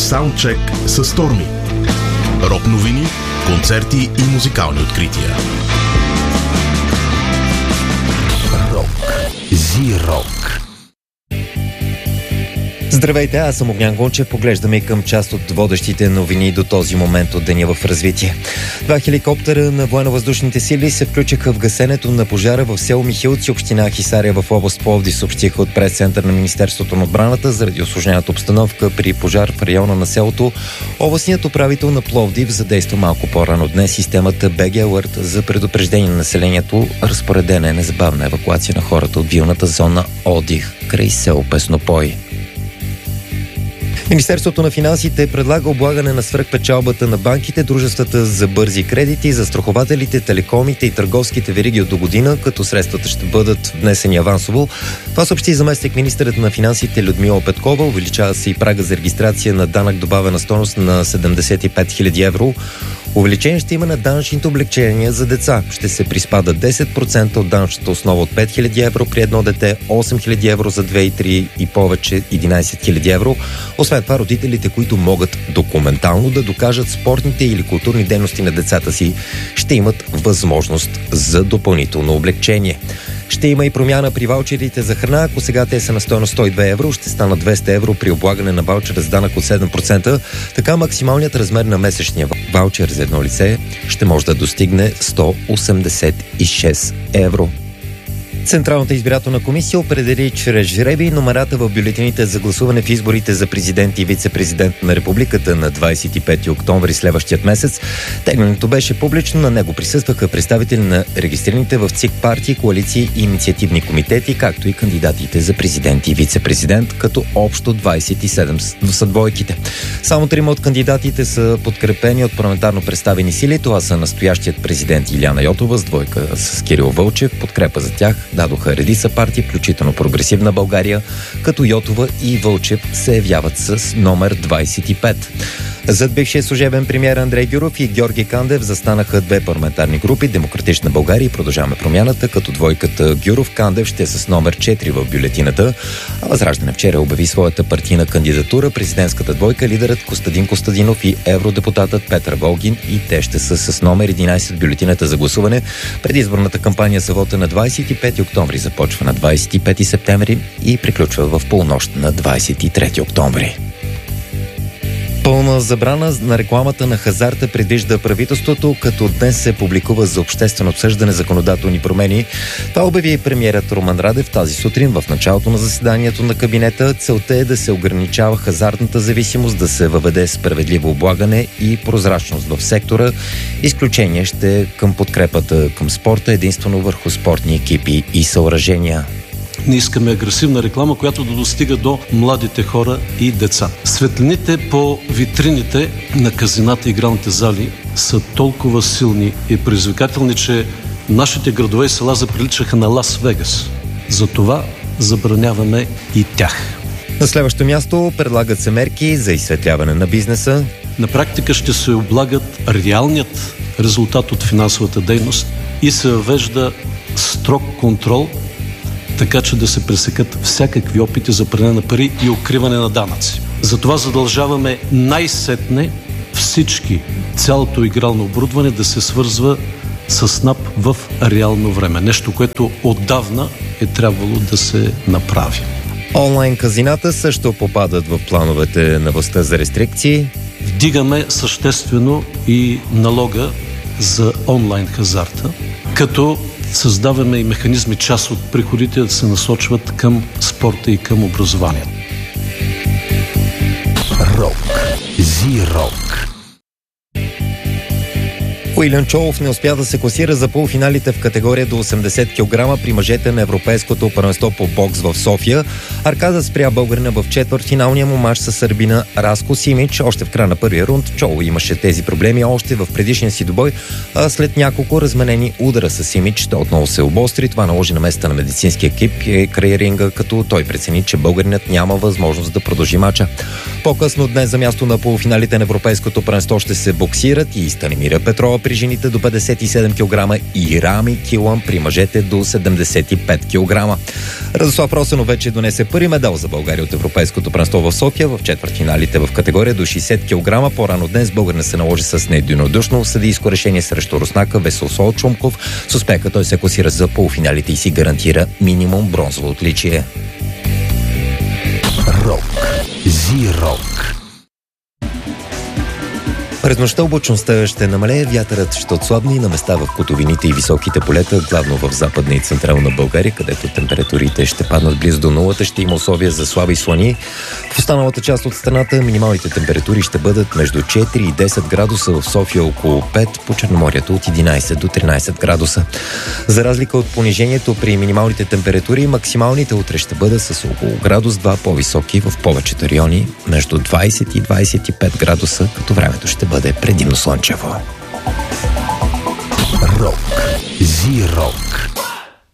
Саундчек с Stormy. Рок новини, концерти и музикални открития. Рок. Зи-рок. Здравейте, аз съм Огнян Гончев. Поглеждаме към част от водещите новини до този момент от деня в развитие. 2 хеликоптера на военно-въздушните сили се включиха в гасенето на пожара в село Михилци, община Хисаря в област Пловдив, съобщиха от прес-център на Министерството на отбраната. Заради усложнената обстановка при пожар в района на селото, областният управител на Пловдив задейства малко по-рано днес системата BG Alert за предупреждение на населението. Разпоредена е незабавна евакуация на хората от вилната зона отдих край село Песнопой. Министерството на финансите предлага облагане на свръхпечалбата на банките, дружествата за бързи кредити, застрахователите, телекомите и търговските вериги от до година, като средствата ще бъдат внесени авансово. Това съобщи заместник министърът на финансите Людмила Петкова. Увеличава се и прага за регистрация на данък добавена стойност на 75 000 евро. Увеличение ще има на данъчните облегчения за деца. Ще се приспада 10% от данъчната основа от 5000 евро при едно дете, 8000 евро за 2 и 3 и повече 11 000 евро. Освен това, родителите, които могат документално да докажат спортните или културни дейности на децата си, ще имат възможност за допълнително облегчение. Ще има и промяна при ваучерите за храна. Ако сега те са на стойност 102 евро, ще станат 200 евро при облагане на ваучера с данък от 7%. Така максималният размер на месечния ваучер за едно лице ще може да достигне 186 евро. Централната избирателна комисия определи чрез жребий номерата в бюлетините за гласуване в изборите за президент и вице-президент на републиката на 25 октомври следващият месец. Теглянето беше публично, на него присъстваха представители на регистрираните в ЦИК партии, коалиции и инициативни комитети, както и кандидатите за президент и вице-президент, като общо 27 са двойките. Само 3 от кандидатите са подкрепени от парламентарно представени сили. Това са настоящият президент Илияна Йотова с двойка с Кирил Вълчев. Подкрепа за тях дадоха редица партии, включително Прогресивна България, като Йотова и Вълчев се явяват с номер 25. Зад бившия служебен премиер Андрей Гюров и Георги Кандев застанаха 2 парламентарни групи, Демократична България и Продължаваме промяната, като двойката Гюров-Кандев ще е с номер 4 в бюлетината. А Възраждане вчера обяви своята партийна кандидатура, президентската двойка, лидерът Костадин Костадинов и евродепутатът Петър Волгин, и те ще са с номер 11 в бюлетината за гласуване. Предизборната кампания за вота на 25 октомври започва на 25 септември и приключва в полунощ на 23 октомври. Пълна забрана на рекламата на хазарта предвижда правителството, като днес се публикува за обществено обсъждане законодателни промени. Това обяви премиерът Румен Радев тази сутрин в началото на заседанието на кабинета. Целта е да се ограничава хазартната зависимост, да се въведе справедливо облагане и прозрачност в сектора. Изключение ще е към подкрепата към спорта, единствено върху спортни екипи и съоръжения. Не искаме агресивна реклама, която да достига до младите хора и деца. Светлините по витрините на казината и игралните зали са толкова силни и предизвикателни, че нашите градове и села заприличаха на Лас Вегас. Затова забраняваме и тях. На следващо място предлагат се мерки за изсветляване на бизнеса. На практика ще се облагат реалният резултат от финансовата дейност и се въвежда строг контрол, така че да се пресекат всякакви опити за пране на пари и укриване на данъци. Затова задължаваме най-сетне всички, цялото игрално оборудване да се свързва с НАП в реално време. Нещо, което отдавна е трябвало да се направи. Онлайн казината също попадат в плановете на властта за рестрикции. Вдигаме съществено и налога за онлайн хазарта, като създаваме и механизми, част от приходите да се насочват към спорта и към образованието. Рок. Зи-рок. Уилям Чолов не успя да се класира за полуфиналите в категория до 80 кг при мъжете на Европейското първенство по бокс в София. Аркада спря българина в четвъртфиналния му мач с сърбина Раско Симич. Още в края на първия рунд Чолов имаше тези проблеми още в предишния си добой, а след няколко разменени удара с Симич той отново се обостри. Това наложи на места на медицински екип край ринга, като той прецени, че българинът няма възможност да продължи мача. По-късно днес за място на полуфиналите на Европейското първенство ще се боксират и Станимира Петрова при жените до 57 кг и Рами Килъм при мъжете до 75 кг. Радослав Росенов вече донесе първи медал за България от Европейското първенство в София в четвъртфиналите в категория до 60 кг. По-рано днес българин се наложи с неединодушно съдийско решение срещу руснака Весел Чумков. С успеха той се класира за полуфиналите и си гарантира минимум бронзово отличие. Рок. Зи-рок. През нощта облачността ще намалее, вятърът ще отслабне и на места в котловините и високите полета, главно в западна и централна България, където температурите ще паднат близо до нулата, ще има условия за слаби слани. В останалата част от страната минималните температури ще бъдат между 4 и 10 градуса, в София около 5, по Черноморието от 11 до 13 градуса. За разлика от понижението при минималните температури, максималните утре ще бъдат с около градус 2 по-високи в повечето райони, между 20 и 25 градуса, като времето ще бъде предимно слънчево. Рок. Зи-рок.